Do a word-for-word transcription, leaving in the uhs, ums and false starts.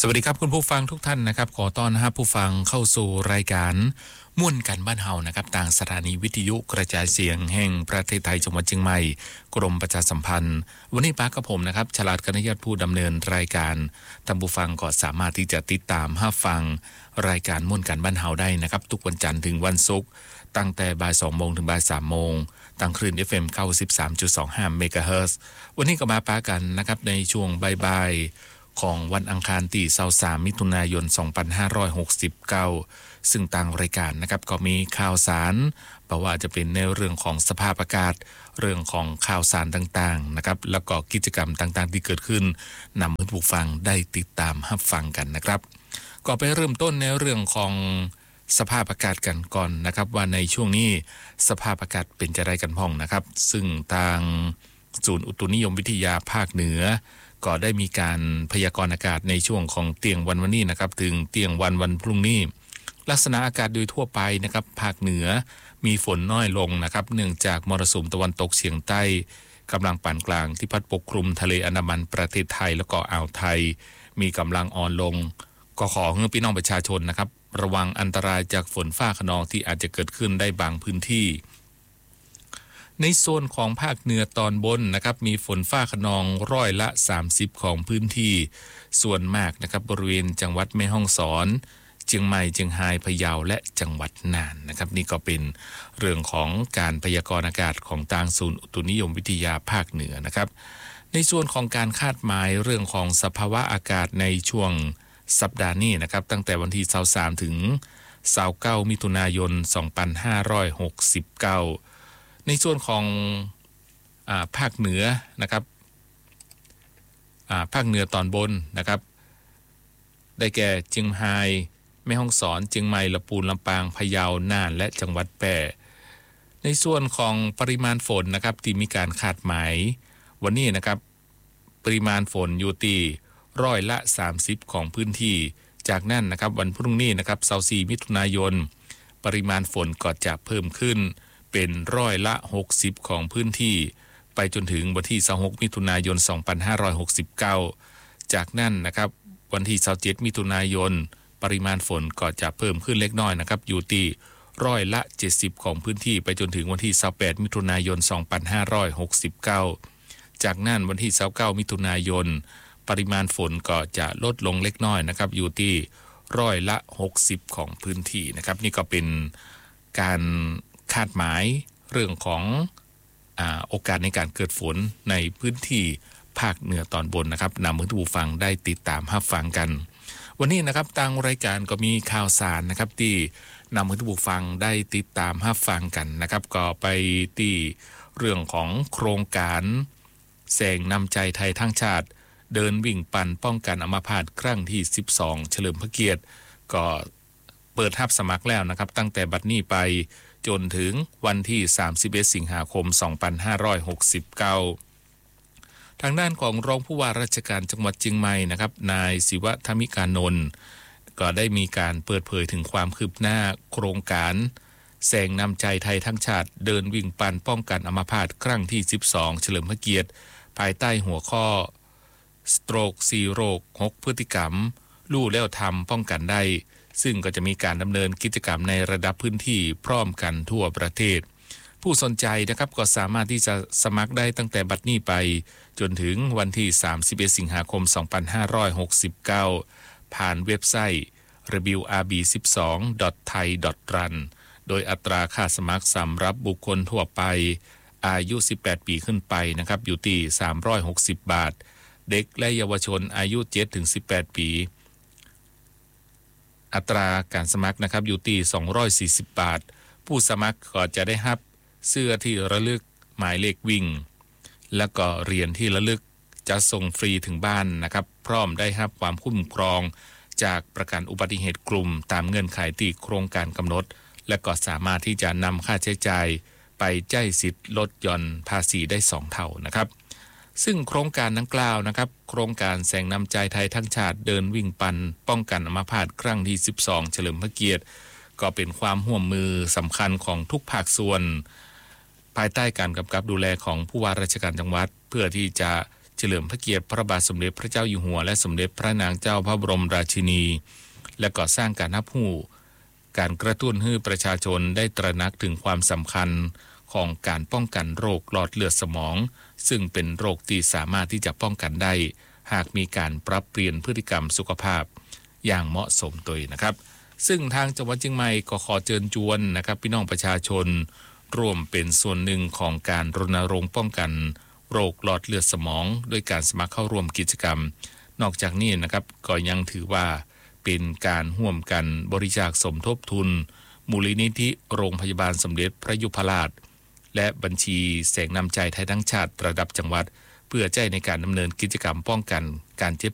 สวัสดีครับคุณผู้ฟังทุกท่านนะครับขอต้อนรับผู้ฟังเข้าสู่รายการม่วนกันบ้านเฮานะครับทางสถานีวิทยุกระจายเสียงแห่งประเทศไทยจังหวัดเชียงใหม่กรมประชาสัมพันธ์วันนี้ป้ากับผมนะครับฉลาดกนยศผู้ดำเนินรายการท่านผู้ฟังก็สามารถที่จะติดตามรับฟังรายการม่วนกันบ้านเฮาได้นะครับทุกวันจันทร์ถึงวันศุกร์ตั้งแต่บ่ายสองโมงถึงบ่ายสามโมงทางคลื่น เอฟ เอ็ม เก้าสิบสามจุดสองห้า เมกะเฮิรตซ์วันนี้ก็มาป้ากันนะครับในช่วงบ่ายของวันอังคารที่ยี่สิบสามมิถุนายนสองพันห้าร้อยหกสิบเก้าซึ่งทางรายการนะครับก็มีข่าวสารเพราะว่าจะเป็นในเรื่องของสภาพอากาศเรื่องของข่าวสารต่างๆนะครับแล้วก็กิจกรรมต่างๆที่เกิดขึ้นนำให้ผู้ฟังได้ติดตามรับฟังกันนะครับก็ไปเริ่มต้นในเรื่องของสภาพอากาศกันก่อนนะครับว่าในช่วงนี้สภาพอากาศเป็นจะไรกันพ้องนะครับซึ่งทางศูนย์อุตุนิยมวิทยาภาคเหนือก็ได้มีการพยากรณ์อากาศในช่วงของเตียงวันวันนี้นะครับถึงเตียงวันวันพรุ่งนี้ลักษณะอากาศโดยทั่วไปนะครับภาคเหนือมีฝนน้อยลงนะครับเนื่องจากมรสุมตะวันตกเฉียงใต้กำลังปานกลางที่พัดปกคลุมทะเลอันดามันประเทศไทยแล้วก็อ่าวไทยมีกำลังอ่อนลงก็ขอให้พี่น้องประชาชนนะครับระวังอันตรายจากฝนฟ้าคะนองที่อาจจะเกิดขึ้นได้บางพื้นที่ในโซนของภาคเหนือตอนบนนะครับมีฝนฟ้าคะนองร้อยละสามสิบของพื้นที่ส่วนมากนะครับบริเวณจังหวัดแม่ฮ่องสอนเชียงใหม่เชียงรายพะเยาและจังหวัดน่านนะครับนี่ก็เป็นเรื่องของการพยากรณ์อากาศของทางศูนย์อุตุนิยมวิทยาภาคเหนือนะครับในส่วนของการคาดหมายเรื่องของสภาวะอากาศในช่วงสัปดาห์นี้นะครับตั้งแต่วันที่ยี่สิบสามถึงยี่สิบเก้ามิถุนายนสองพันห้าร้อยหกสิบเก้าในส่วนของอ่าภาคเหนือนะครับอ่าภาคเหนือตอนบนนะครับได้แก่เชียงรายแม่ฮ่องสอนเชียงใหม่ลำพูนลำปางพะเยาน่านและจังหวัดแพร่ในส่วนของปริมาณฝนนะครับที่มีการคาดหมายวันนี้นะครับปริมาณฝนอยู่ที่ร้อยละสามสิบของพื้นที่จากนั้นนะครับวันพรุ่งนี้นะครับยี่สิบสี่มิถุนายนปริมาณฝนก็จะเพิ่มขึ้นเป็นร้อยละหกสิบของพื้นที่ไปจนถึงวันที่ยี่สิบหกมิถุนายนสองพันห้าร้อยหกสิบเก้าจากนั้นนะครับวันที่ยี่สิบเจ็ดมิถุนายนปริมาณฝนก็จะเพิ่มขึ้นเล็กน้อยนะครับอยู่ที่ร้อยละเจ็ดสิบของพื้นที่ไปจนถึงวันที่ยี่สิบแปดมิถุนายนสองพันห้าร้อยหกสิบเก้าจากนั้นวันที่ยี่สิบเก้ามิถุนายนปริมาณฝนก็จะลดลงเล็กน้อยนะครับอยู่ที่ร้อยละหกสิบของพื้นที่นะครับนี่ก็เป็นการคาดหมายเรื่องของอ่าโอกาสในการเกิดฝนในพื้นที่ภาคเหนือตอนบนนะครับนำให้ผู้ฟังได้ติดตามรับฟังกันวันนี้นะครับทางรายการก็มีข่าวสารนะครับที่นำให้ผู้ฟังได้ติดตามรับฟังกันนะครับก็ไปที่เรื่องของโครงการแสงนำใจไทยทั้งชาติเดินวิ่งปั่นป้องกันอัมพาตครั้งที่สิบสองเฉลิมพระเกียรติก็เปิดรับสมัครแล้วนะครับตั้งแต่บัดนี้ไปจนถึงวันที่สามสิบเอ็ดสิงหาคมสองพันห้าร้อยหกสิบเก้าทางด้านของรองผู้ว่าราชการจังหวัดเชียงใหม่นะครับนายศิวะธมิกานนท์ก็ได้มีการเปิดเผยถึงความคืบหน้าโครงการแสงนำใจไทยทั้งชาติเดินวิ่งปั่นป้องกันอัมพาตครั้งที่สิบสองเฉลิมพระเกียรติภายใต้หัวข้อสโตรกสี่โรคหกพฤติกรรมรู้แล้วทำป้องกันได้ซึ่งก็จะมีการดำเนินกิจกรรมในระดับพื้นที่พร้อมกันทั่วประเทศผู้สนใจนะครับก็สามารถที่จะสมัครได้ตั้งแต่บัดนี้ไปจนถึงวันที่สามสิบเอ็ดสิงหาคมสองพันห้าร้อยหกสิบเก้าผ่านเว็บไซต์ ดับเบิลยู อาร์ บี สิบสอง ดอท ไทย ดอท รัน โดยอัตราค่าสมัครสำหรับบุคคลทั่วไปอายุสิบแปดปีขึ้นไปนะครับอยู่ที่สามร้อยหกสิบบาทเด็กและเยาวชนอายุเจ็ดถึงสิบแปดปีอัตราการสมัครนะครับอยู่ที่สองร้อยสี่สิบบาทผู้สมัครก็จะได้รับเสื้อที่ระลึกหมายเลขวิ่งแล้วก็เหรียญที่ระลึกจะส่งฟรีถึงบ้านนะครับพร้อมได้รับความคุ้มครองจากประกันอุบัติเหตุกลุ่มตามเงื่อนไขที่โครงการกำหนดและก็สามารถที่จะนำค่าใช้จ่ายไปจ่ายสิทธิ์ลดหย่อนภาษีได้สองเท่านะครับซึ่งโครงการดังกล่าวนะครับโครงการแสงนำใจไทยทั้งชาติเดินวิ่งปั่นป้องกันอัมพาตครั้งที่สิบสองเฉลิมพระเกียรติก็เป็นความร่วมมือสำคัญของทุกภาคส่วนภายใต้การกำกับดูแลของผู้ว่าราชการจังหวัดเพื่อที่จะเฉลิมพระเกียรติพระบาทสมเด็จพระเจ้าอยู่หัวและสมเด็จพระนางเจ้าพระบรมราชินีและก่อสร้างการรับรู้การกระตุ้นให้ประชาชนได้ตระหนักถึงความสำคัญของการป้องกันโรคหลอดเลือดสมองซึ่งเป็นโรคที่สามารถที่จะป้องกันได้หากมีการปรับเปลี่ยนพฤติกรรมสุขภาพอย่างเหมาะสมตัวนะครับซึ่งทางจังหวัดเชียงใหม่ก็ขอเชิญชวนนะครับพี่น้องประชาชนร่วมเป็นส่วนหนึ่งของการรณรงค์ป้องกันโรคหลอดเลือดสมองด้วยการสมัครเข้าร่วมกิจกรรมนอกจากนี้นะครับก็ยังถือว่าเป็นการร่วมกันบริจาคสมทบทุนมูลนิธิโรงพยาบาลสมเด็จพระยุพราชและบัญชีแสงนำใจไทยทั้งชาติระดับจังหวัดเพื่อใจในการดำเนินกิจกรรมป้องกันการเจ็บ